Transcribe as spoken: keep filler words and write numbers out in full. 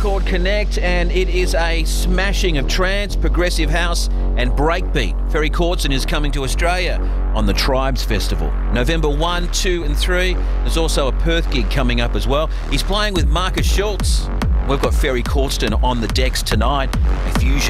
Record Connect, and it is a smashing of trance, progressive house and breakbeat. Ferry Corsten is coming to Australia on the Tribes Festival. November first, two and three. There's also a Perth gig coming up as well. He's playing with Markus Schulz. We've got Ferry Corsten on the decks tonight. A fusion